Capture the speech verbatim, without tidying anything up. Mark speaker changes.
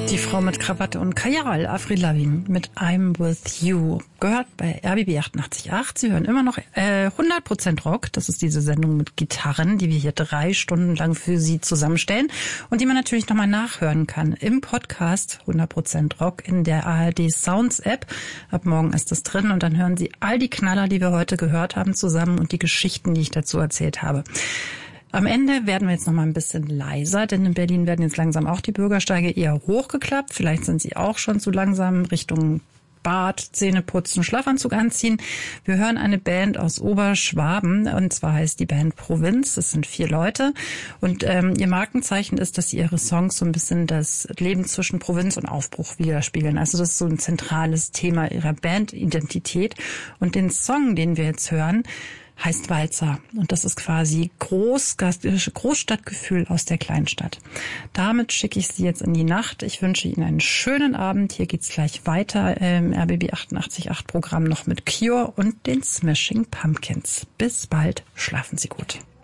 Speaker 1: Die Frau mit Krawatte und Kajal, Avril Lavigne mit I'm With You, gehört bei R B B achtundachtzig Komma acht. Sie hören immer noch äh, hundert Prozent Rock. Das ist diese Sendung mit Gitarren, die wir hier drei Stunden lang für Sie zusammenstellen und die man natürlich nochmal nachhören kann im Podcast hundert Prozent Rock in der A R D Sounds App. Ab morgen ist das drin und dann hören Sie all die Knaller, die wir heute gehört haben, zusammen und die Geschichten, die ich dazu erzählt habe. Am Ende werden wir jetzt noch mal ein bisschen leiser, denn in Berlin werden jetzt langsam auch die Bürgersteige eher hochgeklappt. Vielleicht sind sie auch schon zu langsam Richtung Bad, Zähne putzen, Schlafanzug anziehen. Wir hören eine Band aus Oberschwaben und zwar heißt die Band Provinz. Es sind vier Leute und ähm, ihr Markenzeichen ist, dass sie ihre Songs so ein bisschen das Leben zwischen Provinz und Aufbruch widerspiegeln. Also das ist so ein zentrales Thema ihrer Bandidentität und den Song, den wir jetzt hören, heißt Walzer. Und das ist quasi Groß, Großstadtgefühl aus der Kleinstadt. Damit schicke ich Sie jetzt in die Nacht. Ich wünsche Ihnen einen schönen Abend. Hier geht's gleich weiter im R B B achtundachtzig Komma acht Programm noch mit Cure und den Smashing Pumpkins. Bis bald. Schlafen Sie gut.